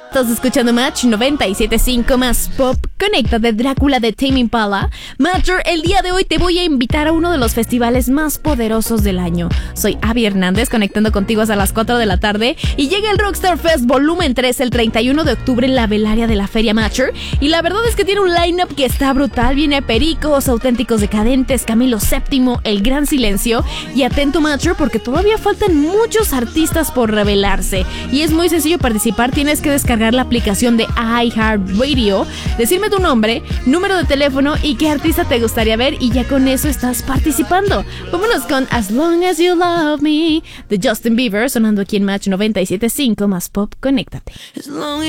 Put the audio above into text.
Estás escuchando Match 97.5 más Pop. Conecta de Drácula de Tame Impala. Matcher, el día de hoy te voy a invitar a uno de los festivales más poderosos del año. Soy Abby Hernández, conectando contigo hasta las 4 de la tarde. Y llega el Rockstar Fest Volumen 3 el 31 de octubre en la velaria de la Feria Matcher. Y la verdad es que tiene un line-up que está brutal. Viene Pericos, Auténticos Decadentes, Camilo VII, El Gran Silencio. Y atento Matcher, porque todavía faltan muchos artistas por revelarse. Y es muy sencillo participar. Tienes que descargar la aplicación de iHeartRadio, decirme tu nombre, número de teléfono y qué artista te gustaría ver, y ya con eso estás participando. Vámonos con As Long As You Love Me de Justin Bieber, sonando aquí en Match 97.5 más Pop. Conéctate.